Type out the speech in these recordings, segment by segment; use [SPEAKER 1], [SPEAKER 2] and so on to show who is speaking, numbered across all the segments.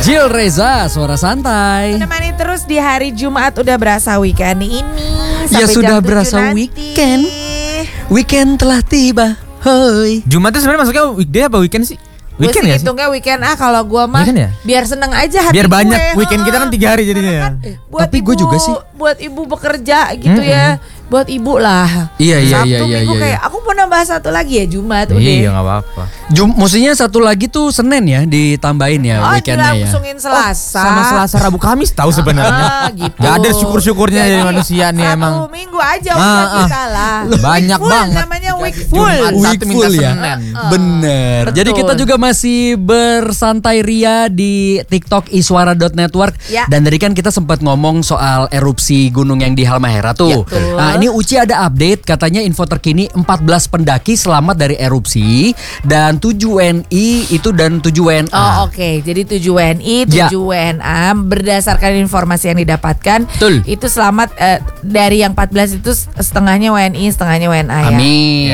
[SPEAKER 1] Jill Reza, suara santai.
[SPEAKER 2] Menemani terus di hari Jumat, udah berasa weekend ini.
[SPEAKER 1] Ya sudah berasa
[SPEAKER 2] nanti.
[SPEAKER 1] weekend. Weekend telah tiba. Hoi.
[SPEAKER 3] Jumat itu sebenarnya masuknya weekday apa weekend sih?
[SPEAKER 2] Gue
[SPEAKER 3] Weekend
[SPEAKER 2] sih
[SPEAKER 3] ya sih?
[SPEAKER 2] hitungnya weekend kalau gue mah
[SPEAKER 3] Weekend ya?
[SPEAKER 2] biar seneng aja hati
[SPEAKER 3] Biar banyak
[SPEAKER 2] gue.
[SPEAKER 3] weekend kita kan 3 hari jadinya ya.
[SPEAKER 2] Buat
[SPEAKER 1] Tapi gue
[SPEAKER 2] ibu-
[SPEAKER 1] juga sih.
[SPEAKER 2] Buat ibu bekerja gitu ya. Buat ibu lah.
[SPEAKER 1] Iya, iya,
[SPEAKER 2] Sabtu
[SPEAKER 1] iya,
[SPEAKER 2] Minggu
[SPEAKER 1] iya,
[SPEAKER 2] kayak aku mau nambah satu lagi ya Jumat udah.
[SPEAKER 3] Iya nggak apa-apa.
[SPEAKER 1] Maksudnya satu lagi tuh Senin ya ditambahin ya
[SPEAKER 2] Oh
[SPEAKER 1] weekendnya ya.
[SPEAKER 2] dilangsungin Selasa.
[SPEAKER 3] Sama Selasa Rabu Kamis tahu sebenarnya.
[SPEAKER 2] gitu.
[SPEAKER 3] Gak ada syukur-syukurnya
[SPEAKER 2] Jadi,
[SPEAKER 3] dari manusia nih
[SPEAKER 2] Sabtu
[SPEAKER 3] emang.
[SPEAKER 2] Minggu aja udah kita lah.
[SPEAKER 3] Banyak
[SPEAKER 2] Week full,
[SPEAKER 3] banget.
[SPEAKER 2] namanya week full.
[SPEAKER 3] Jumat,
[SPEAKER 1] Week
[SPEAKER 3] Sabtu, minta
[SPEAKER 1] full ya.
[SPEAKER 3] Senin.
[SPEAKER 1] Bener.
[SPEAKER 2] Betul.
[SPEAKER 1] Jadi kita juga masih bersantai ria di TikTok iswara.network.
[SPEAKER 2] Ya.
[SPEAKER 1] Dan tadi kan kita sempat ngomong soal erupsi gunung yang di Halmahera tuh.
[SPEAKER 2] Ya, betul.
[SPEAKER 1] Nah ini Uci ada update, katanya info terkini 14 pendaki selamat dari erupsi. Dan 7 WNI itu dan 7 WNA.
[SPEAKER 2] Oh oke, jadi 7 WNI, 7
[SPEAKER 1] Ya.
[SPEAKER 2] WNA berdasarkan informasi yang didapatkan
[SPEAKER 1] Betul.
[SPEAKER 2] itu selamat dari yang 14 itu setengahnya WNI, setengahnya WNA ya.
[SPEAKER 1] Amin.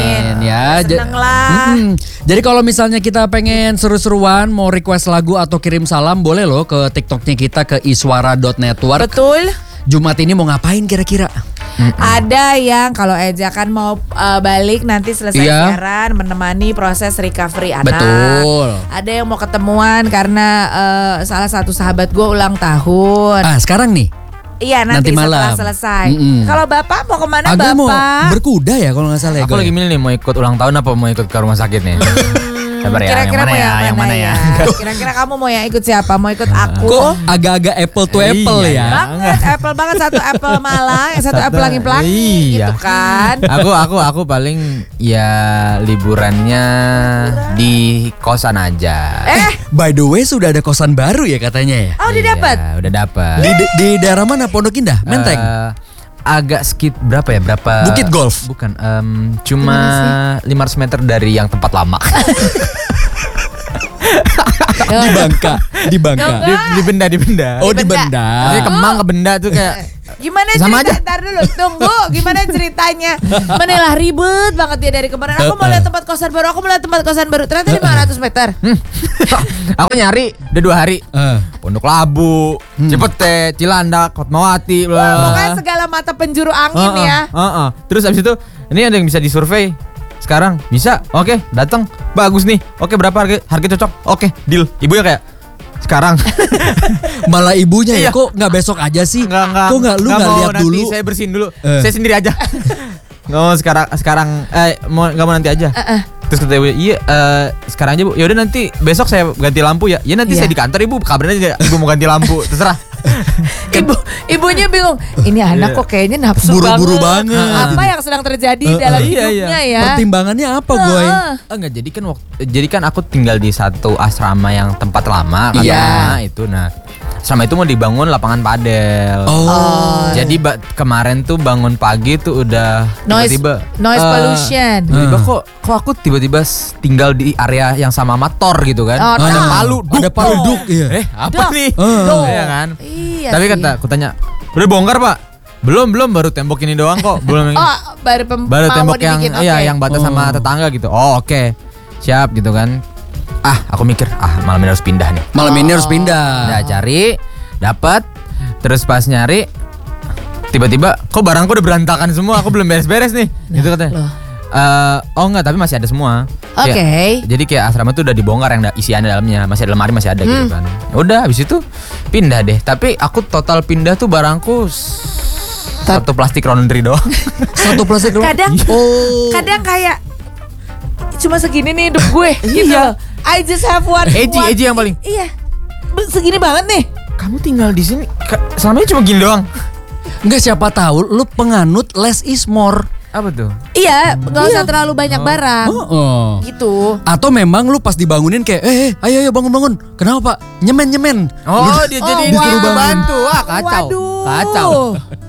[SPEAKER 1] Ya.
[SPEAKER 2] Seneng lah.
[SPEAKER 1] Jadi kalau misalnya kita pengen seru-seruan, mau request lagu atau kirim salam, boleh loh ke TikToknya kita ke iswara.network.
[SPEAKER 2] Betul.
[SPEAKER 1] Jumat ini mau ngapain kira-kira?
[SPEAKER 2] Ada yang kalau Eja kan mau balik nanti selesai
[SPEAKER 1] Iya.
[SPEAKER 2] siaran menemani proses recovery anak.
[SPEAKER 1] Betul.
[SPEAKER 2] Ada yang mau ketemuan karena salah satu sahabat gue ulang tahun.
[SPEAKER 1] Ah sekarang nih,
[SPEAKER 2] Iya
[SPEAKER 1] nanti
[SPEAKER 2] nanti
[SPEAKER 1] malam.
[SPEAKER 2] setelah selesai.
[SPEAKER 1] Mm-mm.
[SPEAKER 2] Kalau bapak mau kemana
[SPEAKER 1] Aga mau
[SPEAKER 2] bapak?
[SPEAKER 1] berkuda ya kalau nggak salah ya.
[SPEAKER 3] Aku
[SPEAKER 1] Goy?
[SPEAKER 3] lagi milih nih mau ikut ulang tahun apa mau ikut ke rumah sakit nih. Sabar ya,
[SPEAKER 2] Kira-kira
[SPEAKER 3] yang mana
[SPEAKER 2] mau
[SPEAKER 3] ya, yang mana ya.
[SPEAKER 2] Kira-kira kamu mau yang ikut siapa? Mau ikut aku?
[SPEAKER 1] Kok agak-agak apple to apple
[SPEAKER 3] Iya,
[SPEAKER 1] ya?
[SPEAKER 2] Banget, apple banget, satu apple Malang, yang satu apple Pelangi-Pelangi
[SPEAKER 3] Iya.
[SPEAKER 2] gitu kan.
[SPEAKER 3] Aku paling ya liburannya di kosan aja.
[SPEAKER 1] By the way sudah ada kosan baru ya katanya ya?
[SPEAKER 2] Oh udah dapat.
[SPEAKER 3] Iya, udah dapat.
[SPEAKER 1] Di daerah mana? Pondok Indah? Menteng?
[SPEAKER 3] Agak berapa ya? Berapa?
[SPEAKER 1] Bukit Golf?
[SPEAKER 3] Bukan, cuma 500 meter dari yang tempat lama.
[SPEAKER 1] Di Bangka? Di Bangka?
[SPEAKER 3] di benda.
[SPEAKER 1] Oh di
[SPEAKER 2] Benda.
[SPEAKER 1] Benda.
[SPEAKER 3] Jadi Kemang ke benda tuh kayak
[SPEAKER 2] Gimana
[SPEAKER 3] Sama
[SPEAKER 2] cerita?
[SPEAKER 3] aja.
[SPEAKER 2] Ntar dulu, tunggu. Gimana ceritanya? Menelah ribet banget ya dari kemarin. Aku mau lihat tempat kosan baru. Aku mau lihat tempat kosan baru. Ternyata 500 meter.
[SPEAKER 3] aku nyari udah 2 hari. Pondok Labu, Cipete, Cilandak, Fatmawati, bla.
[SPEAKER 2] Pokoknya segala mata penjuru angin ya.
[SPEAKER 3] Terus abis itu ini ada yang bisa disurvey. Sekarang bisa, oke, datang, bagus nih, oke berapa harga cocok, oke, deal. Ibunya kayak sekarang.
[SPEAKER 1] Malah ibunya ya
[SPEAKER 3] Iya.
[SPEAKER 1] kok nggak besok aja sih?
[SPEAKER 3] Enggak,
[SPEAKER 1] Kok nggak lu nggak
[SPEAKER 3] mau,
[SPEAKER 1] lihat
[SPEAKER 3] nanti
[SPEAKER 1] dulu?
[SPEAKER 3] saya bersihin dulu, saya sendiri aja. Nggak mau sekarang, nggak mau nanti aja. Terus kata ibu, iya sekarang aja bu. Ya udah nanti besok saya ganti lampu ya. Ya nanti
[SPEAKER 2] Iya.
[SPEAKER 3] saya di kantor ibu kabarin aja ibu mau ganti lampu, terserah.
[SPEAKER 2] Ibunya bingung. Ini anak kok kayaknya nafsu
[SPEAKER 1] Buru-buru banget.
[SPEAKER 2] Apa yang sedang terjadi dalam
[SPEAKER 3] Iya,
[SPEAKER 2] hidupnya
[SPEAKER 3] iya.
[SPEAKER 2] ya?
[SPEAKER 1] Pertimbangannya apa gue?
[SPEAKER 3] Enggak, jadi kan aku tinggal di satu asrama yang tempat lama kan.
[SPEAKER 1] Iya.
[SPEAKER 3] Itu nah. Asrama itu mau dibangun lapangan padel.
[SPEAKER 1] Oh.
[SPEAKER 3] Jadi kemarin tuh bangun pagi tuh udah
[SPEAKER 2] Noise pollution.
[SPEAKER 3] Tiba-tiba kok aku tiba-tiba tinggal di area yang sama Mator gitu kan.
[SPEAKER 2] Oh,
[SPEAKER 3] Ada
[SPEAKER 2] no.
[SPEAKER 3] palu,
[SPEAKER 1] Ada palu duk, iya.
[SPEAKER 3] Apa
[SPEAKER 2] Dok.
[SPEAKER 3] nih?
[SPEAKER 2] Dok.
[SPEAKER 3] Iya kan?
[SPEAKER 2] Iya
[SPEAKER 3] Tapi
[SPEAKER 2] sih.
[SPEAKER 3] aku tanya, udah bongkar pak? Belum baru tembok ini doang kok. Belum
[SPEAKER 2] Oh, baru
[SPEAKER 3] baru
[SPEAKER 2] mau
[SPEAKER 3] tembok yang
[SPEAKER 2] dibikin,
[SPEAKER 3] iya
[SPEAKER 2] oke.
[SPEAKER 3] yang batas sama tetangga gitu. Oh oke. Siap gitu kan. Aku mikir malam ini harus pindah nih.
[SPEAKER 1] Malam ini harus pindah.
[SPEAKER 3] Udah cari, dapat. Terus pas nyari tiba-tiba kok barangku udah berantakan semua, aku belum beres-beres nih. Gitu katanya.
[SPEAKER 2] loh.
[SPEAKER 3] Enggak, tapi masih ada semua.
[SPEAKER 2] Oke.
[SPEAKER 3] Jadi kayak asrama tuh udah dibongkar yang isiannya dalamnya, masih ada lemari masih ada gitu kan. Udah habis itu pindah deh. Tapi aku total pindah tuh barangku satu plastik laundry doang.
[SPEAKER 1] Satu plastik doang.
[SPEAKER 2] Kadang
[SPEAKER 1] Oh.
[SPEAKER 2] kadang kayak cuma segini nih hidup gue gitu loh. I just have one.
[SPEAKER 3] Eji yang paling.
[SPEAKER 2] Iya. Segini banget nih.
[SPEAKER 3] Kamu tinggal di sini selamanya cuma gini doang.
[SPEAKER 1] Enggak, siapa tahu lu penganut less is more.
[SPEAKER 3] Apa tuh?
[SPEAKER 2] Iya, nggak usah terlalu banyak barang.
[SPEAKER 1] Oh.
[SPEAKER 2] Gitu.
[SPEAKER 1] Atau memang lu pas dibangunin kayak ayo bangun. Kenapa Pak? Nyemen.
[SPEAKER 3] Oh, dia jadi
[SPEAKER 1] disuruh bangun.
[SPEAKER 3] bantu. Wah, kacau.
[SPEAKER 2] Waduh.
[SPEAKER 3] Kacau.